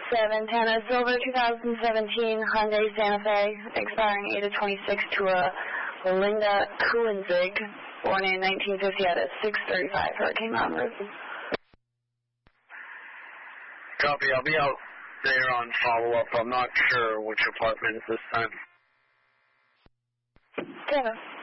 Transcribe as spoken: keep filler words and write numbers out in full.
seven, Tanner Silver, two thousand seventeen Hyundai Santa Fe, expiring eight of twenty-six to a Linda Kuenzig, born in nineteen fifty at a six thirty-five Hurricane Mountain Road. Copy, I'll be out there on follow-up. I'm not sure which apartment this time. Tanner.